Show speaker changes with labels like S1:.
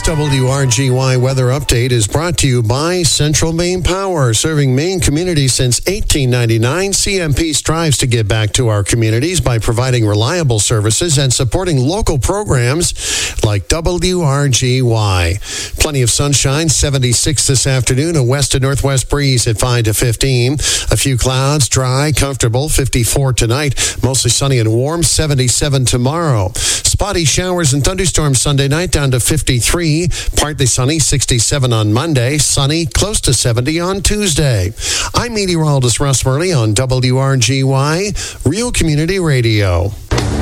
S1: WRGY Weather Update is brought to you by Central Maine Power, serving Maine communities since 1899. CMP strives to give back to our communities by providing reliable services and supporting local programs like WRGY. Plenty of sunshine, 76 this afternoon, a west to northwest breeze at 5 to 15. A few clouds, dry, comfortable, 54 tonight. Mostly sunny and warm, 77 tomorrow. Spotty showers and thunderstorms Sunday night, down to 53. Partly sunny, 67 on Monday. Sunny, close to 70 on Tuesday. I'm meteorologist Russ Murley on WRGY, Real Community Radio.